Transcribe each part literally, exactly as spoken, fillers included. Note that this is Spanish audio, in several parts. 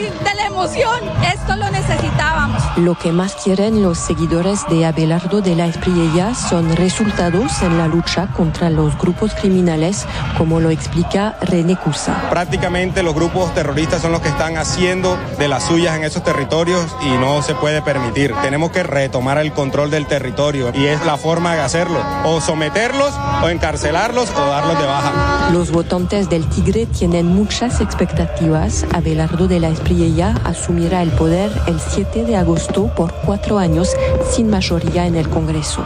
de la emoción. Esto lo necesitábamos. Lo que más quieren los seguidores de Abelardo de la Espriella son resultados en la lucha contra los grupos criminales, como lo explica René Cusa. Prácticamente los grupos terroristas son los que están haciendo de las suyas en esos territorios y no se puede permitir. Tenemos que retomar el control del territorio y es la forma de hacerlo, o someterlos o encarcelarlos o darlos de baja. Los votantes del Tigre tienen muchas expectativas. Abelardo de la Espriella asumirá el poder el siete de agosto por cuatro años sin mayoría en el Congreso.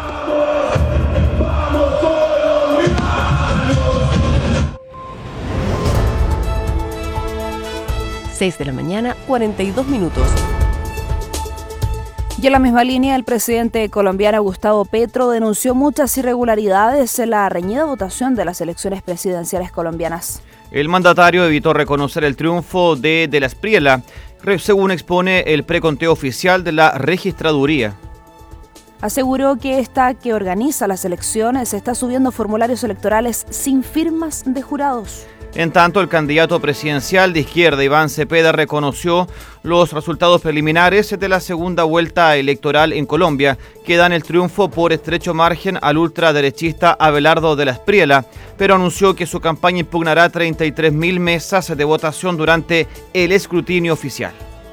seis de la mañana, cuarenta y dos minutos. Y en la misma línea, el presidente colombiano Gustavo Petro denunció muchas irregularidades en la reñida votación de las elecciones presidenciales colombianas. El mandatario evitó reconocer el triunfo de De la Espriella, según expone el preconteo oficial de la registraduría. Aseguró que esta que organiza las elecciones está subiendo formularios electorales sin firmas de jurados. En tanto, el candidato presidencial de izquierda, Iván Cepeda, reconoció los resultados preliminares de la segunda vuelta electoral en Colombia, que dan el triunfo por estrecho margen al ultraderechista Abelardo de la Espriella, pero anunció que su campaña impugnará treinta y tres mil mesas de votación durante el escrutinio oficial.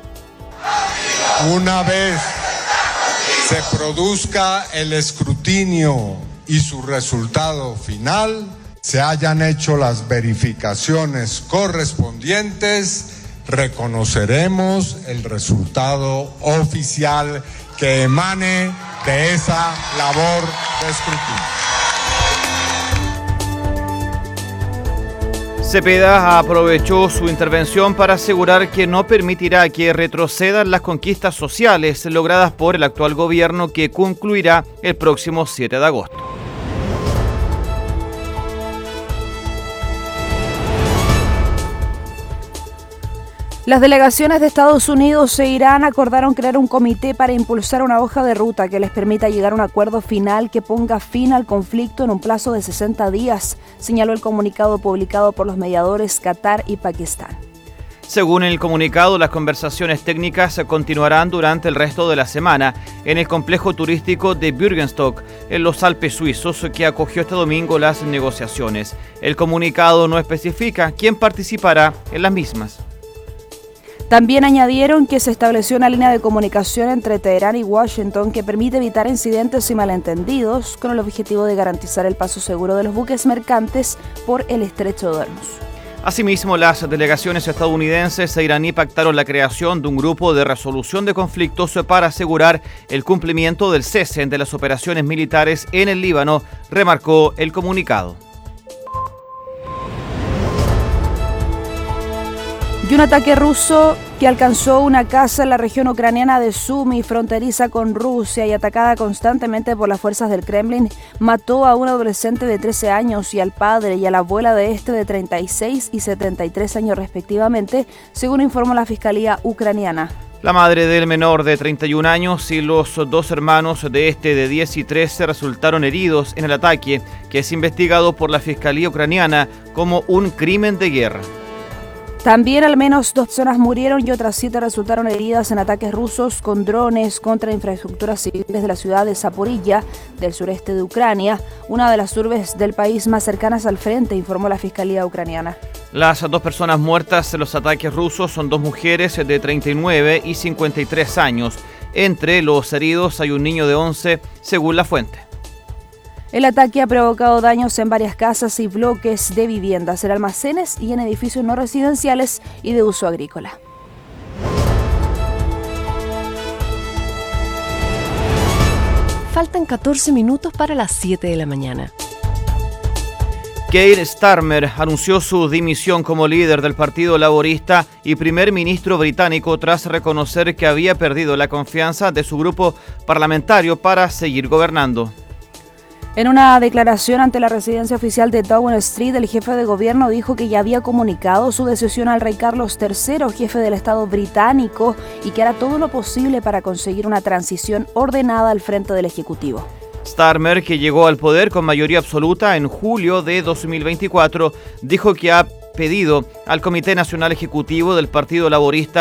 Una vez se produzca el escrutinio y su resultado final, se hayan hecho las verificaciones correspondientes, reconoceremos el resultado oficial que emane de esa labor de escrutinio. Cepeda aprovechó su intervención para asegurar que no permitirá que retrocedan las conquistas sociales logradas por el actual gobierno, que concluirá el próximo siete de agosto. Las delegaciones de Estados Unidos e Irán acordaron crear un comité para impulsar una hoja de ruta que les permita llegar a un acuerdo final que ponga fin al conflicto en un plazo de sesenta días, señaló el comunicado publicado por los mediadores Qatar y Pakistán. Según el comunicado, las conversaciones técnicas continuarán durante el resto de la semana en el complejo turístico de Bürgenstock, en los Alpes suizos, que acogió este domingo las negociaciones. El comunicado no especifica quién participará en las mismas. También añadieron que se estableció una línea de comunicación entre Teherán y Washington que permite evitar incidentes y malentendidos, con el objetivo de garantizar el paso seguro de los buques mercantes por el estrecho de Hormuz. Asimismo, las delegaciones estadounidenses e iraní pactaron la creación de un grupo de resolución de conflictos para asegurar el cumplimiento del cese de las operaciones militares en el Líbano, remarcó el comunicado. Y un ataque ruso que alcanzó una casa en la región ucraniana de Sumy, fronteriza con Rusia y atacada constantemente por las fuerzas del Kremlin, mató a un adolescente de trece años y al padre y a la abuela de este de treinta y seis y setenta y tres años respectivamente, según informó la Fiscalía ucraniana. La madre del menor de treinta y un años y los dos hermanos de este de diez y trece resultaron heridos en el ataque, que es investigado por la Fiscalía ucraniana como un crimen de guerra. También al menos dos personas murieron y otras siete resultaron heridas en ataques rusos con drones contra infraestructuras civiles de la ciudad de Zaporilla, del sureste de Ucrania, una de las urbes del país más cercanas al frente, informó la Fiscalía ucraniana. Las dos personas muertas en los ataques rusos son dos mujeres de treinta y nueve y cincuenta y tres años. Entre los heridos hay un niño de once, según la fuente. El ataque ha provocado daños en varias casas y bloques de viviendas, en almacenes y en edificios no residenciales y de uso agrícola. Faltan catorce minutos para las siete de la mañana. Keir Starmer anunció su dimisión como líder del Partido Laborista y primer ministro británico tras reconocer que había perdido la confianza de su grupo parlamentario para seguir gobernando. En una declaración ante la residencia oficial de Downing Street, el jefe de gobierno dijo que ya había comunicado su decisión al rey Carlos tercero, jefe del Estado británico, y que hará todo lo posible para conseguir una transición ordenada al frente del Ejecutivo. Starmer, que llegó al poder con mayoría absoluta en julio de dos mil veinticuatro, dijo que ha pedido al Comité Nacional Ejecutivo del Partido Laborista